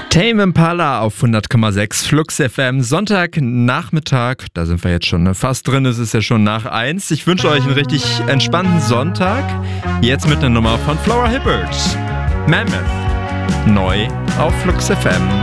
Tame Impala auf 100,6 Flux FM, Sonntagnachmittag, da sind wir jetzt schon fast drin, es ist ja schon nach 1. Ich wünsche euch einen richtig entspannten Sonntag, jetzt mit einer Nummer von Flora Hibbert, Mammoth, neu auf Flux FM.